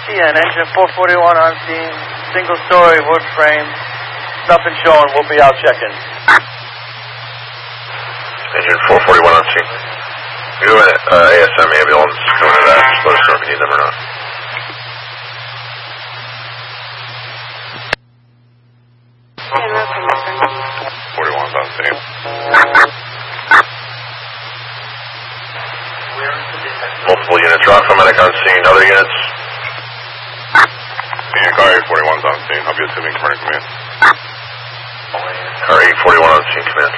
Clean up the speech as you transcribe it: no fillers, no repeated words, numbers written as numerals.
TN, engine 441 on scene, single story, wood frame, nothing showing, we'll be out checking. Engine 441 on scene. You have an ASM ambulance going to that, just let us know if you need them or not. On scene. Multiple units. Rockville medic on scene. Other units. Car 841's on scene. I'll be assuming current command. Car 841 on scene, command.